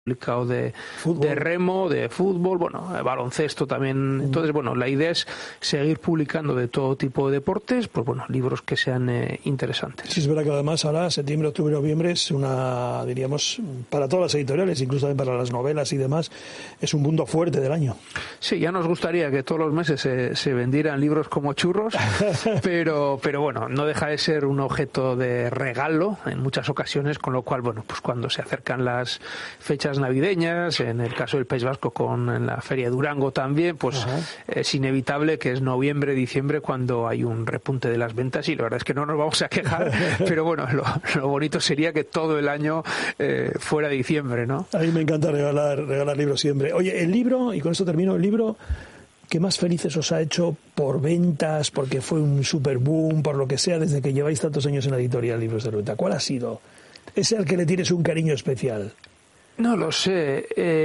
publicado de remo, de fútbol, bueno, baloncesto también. Entonces, bueno, la idea es seguir publicando de todo tipo de deportes, pues bueno, libros que sean interesantes. Sí, es verdad que además ahora septiembre, octubre, noviembre es una, diríamos, para todas las editoriales, incluso también para las novelas y demás, es un mundo fuerte del año. Sí, ya nos gustaría que todos los meses se vendieran libros como churros, pero bueno, no deja de ser un objeto de regalo en muchas ocasiones, con lo cual, bueno, pues cuando se acercan las fechas navideñas, en el caso del País Vasco con la Feria de Durango también, pues es inevitable que es noviembre, diciembre cuando hay un repunte de las ventas, y la verdad es que no nos vamos a quejar, pero bueno, lo bonito sería que todo el año fuera diciembre, ¿no? A mí me encanta regalar libros siempre. Oye, el libro, y con esto termino, el libro que más felices os ha hecho por ventas, porque fue un super boom, por lo que sea, desde que lleváis tantos años en la editorial Libros de Ruta, ¿cuál ha sido? ¿Ese al que le tienes un cariño especial? No lo sé.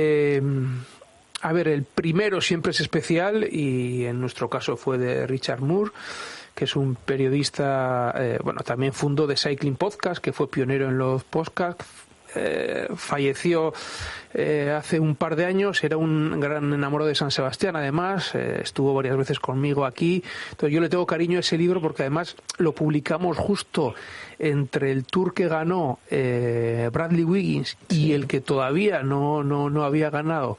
A ver, el primero siempre es especial y en nuestro caso fue de Richard Moore, que es un periodista, bueno, también fundó The Cycling Podcast, que fue pionero en los podcasts. Falleció hace un par de años, era un gran enamorado de San Sebastián, además estuvo varias veces conmigo aquí, entonces yo le tengo cariño a ese libro porque además lo publicamos justo entre el Tour que ganó Bradley Wiggins y el que todavía no había ganado,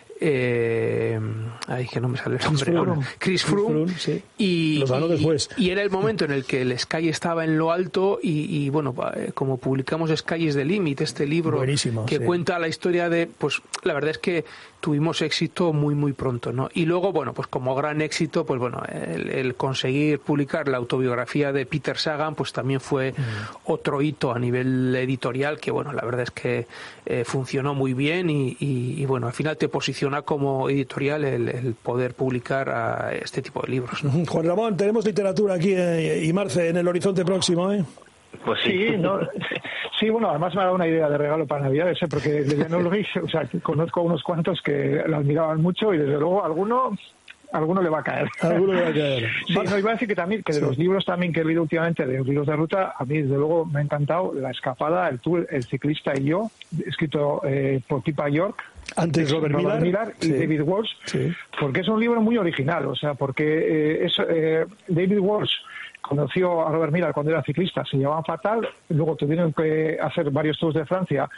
ay, que no me sale el nombre ahora, Chris Froome, sí. y los ganó después. Y era el momento en el que el Sky estaba en lo alto y bueno, como publicamos Sky is the Limit, este libro que cuenta la historia de, pues la verdad es que tuvimos éxito muy pronto, ¿no? Y luego, bueno, pues como gran éxito, pues bueno, el conseguir publicar la autobiografía de Peter Sagan, pues también fue otro hito a nivel editorial que, bueno, la verdad es que funcionó muy bien y bueno, al final te posiciona como editorial el poder publicar a este tipo de libros, ¿no? Juan Ramón, tenemos literatura aquí y Marce en el horizonte próximo, ¿eh? Pues sí, ¿no? Sí, bueno, además me ha dado una idea de regalo para Navidades, porque de Jan Ullrich, o sea, conozco unos cuantos que la admiraban mucho y desde luego alguno le va a caer. Alguno le va a caer. Sí, no, iba a decir que también, que de los libros también que he leído últimamente, de los libros de ruta, a mí desde luego me ha encantado La Escapada, el Tour, El Ciclista y yo, escrito por Pippa York. Antes Robert Millar y David Walsh, porque es un libro muy original, o sea, porque David Walsh conoció a Robert Millar cuando era ciclista, se llevaban fatal, luego tuvieron que hacer varios Tours de Francia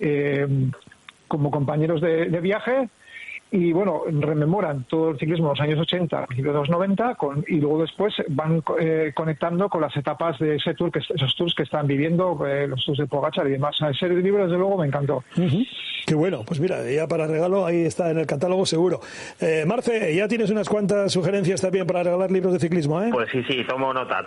como compañeros de viaje, y bueno, rememoran todo el ciclismo de los años 80, principios de los 90, y luego después van conectando con las etapas de ese tour, esos tours que están viviendo, los tours de Pogačar y demás. Ese libro, desde luego, me encantó. Qué bueno, pues mira, ya para regalo, ahí está en el catálogo seguro. Marce, ya tienes unas cuantas sugerencias también para regalar libros de ciclismo, ¿eh? Pues sí, tomo nota.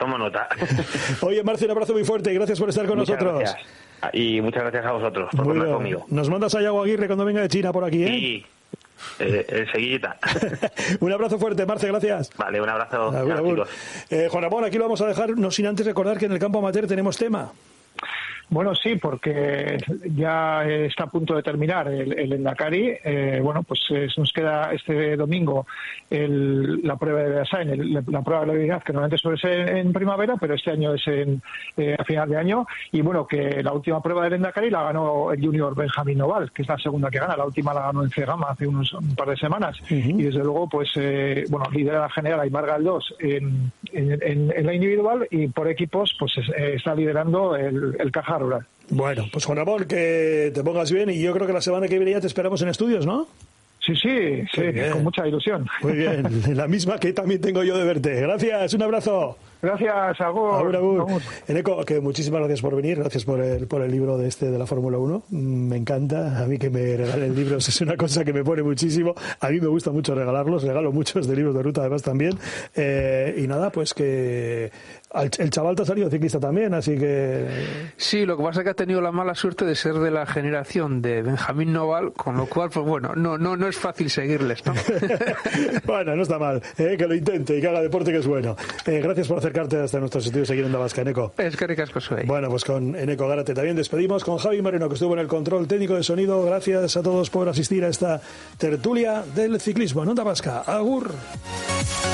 Oye, Marce, un abrazo muy fuerte y gracias por estar con nosotros. Gracias. Y muchas gracias a vosotros por contar conmigo. Nos mandas a Yago Aguirre cuando venga de China por aquí, ¿eh? Sí. Enseguidita. Un abrazo fuerte, Marce, gracias. Vale, un abrazo. Chicos. Juan Ramón, aquí lo vamos a dejar, no sin antes recordar que en el campo amateur tenemos tema. Bueno, sí, porque ya está a punto de terminar el Endacari. Bueno, pues nos queda este domingo la prueba de Beasain, la prueba de la habilidad, que normalmente suele ser en primavera, pero este año es a final de año. Y bueno, que la última prueba del Endacari la ganó el junior Benjamín Noval, que es la segunda que gana. La última la ganó en Cegama hace un par de semanas. Y desde luego, pues bueno, lidera la general Aimar Galdós en la individual, y por equipos pues está liderando el Caja Rural. Bueno, pues Juan Ramón, que te pongas bien, y yo creo que la semana que viene ya te esperamos en estudios, ¿no? Sí, con mucha ilusión. Muy bien, la misma que también tengo yo de verte. Gracias, un abrazo. Gracias, Agur. Eneco, que muchísimas gracias por venir, gracias por el libro de la Fórmula 1. Me encanta, a mí que me regalen libros es una cosa que me pone muchísimo. A mí me gusta mucho regalarlos, regalo muchos de libros de ruta además también. Y nada, pues que el chaval te ha salido ciclista también, así que... Sí, lo que pasa es que ha tenido la mala suerte de ser de la generación de Benjamín Noval, con lo cual, pues bueno, no es fácil seguirles, ¿no? Bueno, no está mal, que lo intente y que haga deporte, que es bueno. Gracias por acercarte hasta nuestros estudios aquí en Onda Vasca, Eneco. Es que ricasco soy. Bueno, pues con Eneco Gárate también despedimos, con Javi Moreno, que estuvo en el control técnico de sonido. Gracias a todos por asistir a esta tertulia del ciclismo en Onda Vasca. Agur.